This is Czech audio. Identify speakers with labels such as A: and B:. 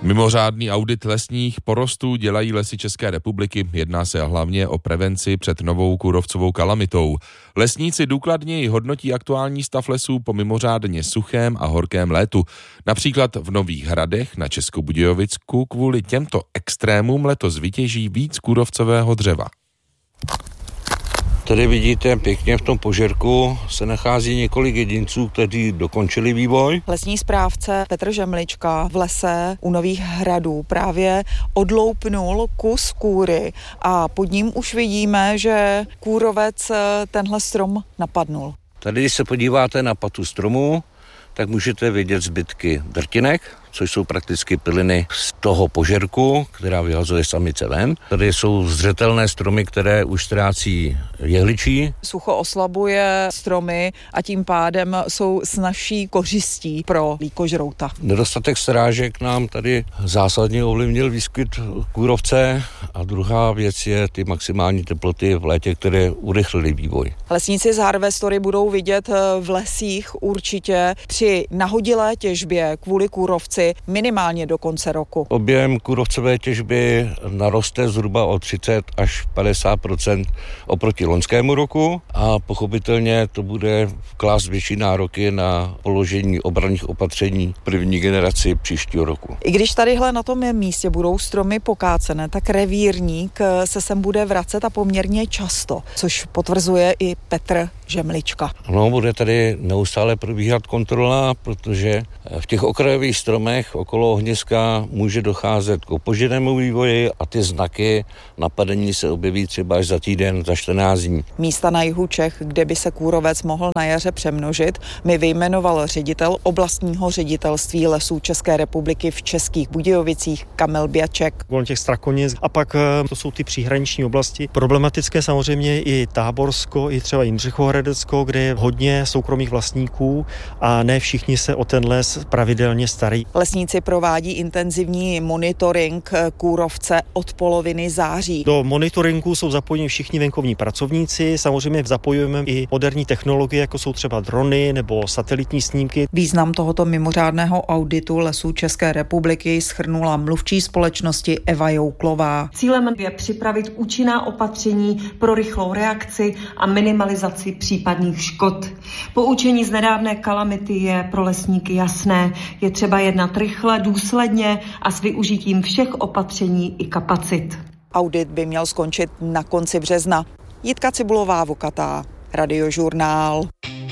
A: Mimořádný audit lesních porostů dělají Lesy České republiky. Jedná se hlavně o prevenci před novou kůrovcovou kalamitou. Lesníci důkladněji hodnotí aktuální stav lesů po mimořádně suchém a horkém létu. Například v Nových Hradech na Českobudějovicku kvůli těmto extrémům letos vytěží víc kůrovcového dřeva.
B: Tady vidíte pěkně v tom požerku se nachází několik jedinců, kteří dokončili vývoj.
C: Lesní správce Petr Žemlička v lese u Nových Hradů právě odloupnul kus kůry a pod ním už vidíme, že kůrovec tenhle strom napadnul.
B: Tady, když se podíváte na patu stromu, tak můžete vidět zbytky drtinek, což jsou prakticky piliny z toho požerku, která vyhazuje samice ven. Tady jsou zřetelné stromy, které už ztrácí jehličí.
C: Sucho oslabuje stromy a tím pádem jsou snazší kořistí pro líkožrouta.
B: Nedostatek srážek nám tady zásadně ovlivnil výskyt kůrovce a druhá věc je ty maximální teploty v létě, které urychlily vývoj.
C: Lesníci z Harvestory budou vidět v lesích určitě při nahodilé těžbě kvůli kůrovci minimálně do konce roku.
B: Objem kůrovcové těžby naroste zhruba o 30 až 50% oproti loňskému roku a pochopitelně to bude klást větší nároky na položení obranných opatření první generaci příštího roku.
C: I když tadyhle na tom místě budou stromy pokácené, tak revírník se sem bude vracet a poměrně často, což potvrzuje i Petr Žemlička.
B: No, bude tady neustále probíhat kontrola, protože v těch okrajových stromech okolo ohniska může docházet k opožděnému vývoji a ty znaky napadení se objeví třeba až za týden, za 14 dní.
C: Místa na jihu Čech, kde by se kůrovec mohl na jaře přemnožit, mi vyjmenoval ředitel oblastního ředitelství Lesů České republiky v Českých Budějovicích Kamil Běček.
D: Kolem těch Strakonic a pak to jsou ty příhraniční oblasti. Problematické samozřejmě i Táborsko, i třeba Jindřichohradecko, kde je hodně soukromých vlastníků a ne všichni se o ten les pravidelně starají.
C: Lesníci provádí intenzivní monitoring kůrovce od poloviny září.
D: Do monitoringu jsou zapojeni všichni venkovní pracovníci, samozřejmě zapojujeme i moderní technologie, jako jsou třeba drony nebo satelitní snímky.
C: Význam tohoto mimořádného auditu Lesů České republiky shrnula mluvčí společnosti Eva Jouklová.
E: Cílem je připravit účinná opatření pro rychlou reakci a minimalizaci případných škod. Poučení z nedávné kalamity je pro lesníky jasné. Je třeba jednat rychle, důsledně a s využitím všech opatření i kapacit.
C: Audit by měl skončit na konci března. Jitka Cibulová, Vokatá, Radiožurnál.